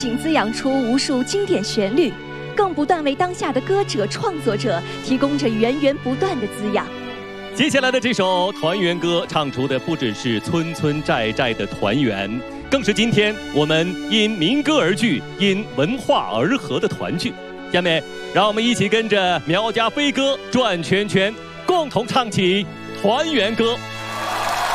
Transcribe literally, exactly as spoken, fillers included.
仅滋养出无数经典旋律，更不断为当下的歌者、创作者提供着源源不断的滋养。 接下来的这首团圆歌，唱出的不只是村村寨寨的团圆，更是今天我们因民歌而聚、因文化而合的团聚。下面，让我们一起跟着苗家飞歌转圈圈，共同唱起团圆歌。